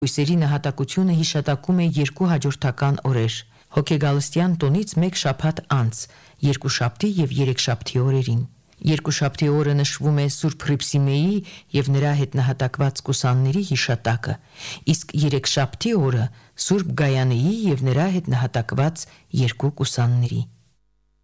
Լույսերի նահատակությունը հիշատակում է երկու հաջորդական օրեր՝ հոգեգալստյան տոնից մեկ շաբաթ անց, երկուշաբթի և երեքշաբթի օրերին։ Երկուշաբթի օրը նշվում է Սուրբ Հռիփսիմեի և նրա հետ նահատակված կուսանների հիշատակը, իսկ երեքշաբթի օրը Սուրբ Գայանեի և նրա հետ նահատակված երկու կուսանների։